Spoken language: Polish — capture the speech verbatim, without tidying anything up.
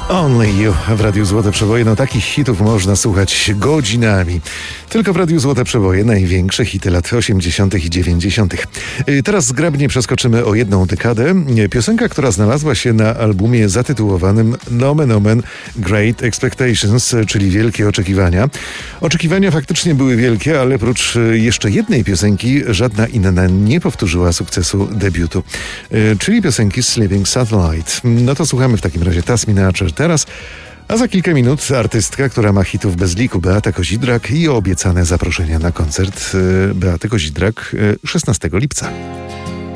Only You w Radiu Złote Przeboje. No takich hitów można słuchać godzinami. Tylko w Radiu Złote Przeboje największe hity lat osiemdziesiątych i dziewięćdziesiątych. Teraz zgrabnie przeskoczymy o jedną dekadę. Piosenka, która znalazła się na albumie zatytułowanym Nomen Omen Great Expectations, czyli Wielkie Oczekiwania. Oczekiwania faktycznie były wielkie, ale prócz jeszcze jednej piosenki żadna inna nie powtórzyła sukcesu debiutu, czyli piosenki Sleeping Satellite. No to słuchamy w takim razie Tasmin Archer teraz, a za kilka minut artystka, która ma hitów bez liku, Beata Kozidrak i obiecane zaproszenia na koncert Beaty Kozidrak szesnastego lipca.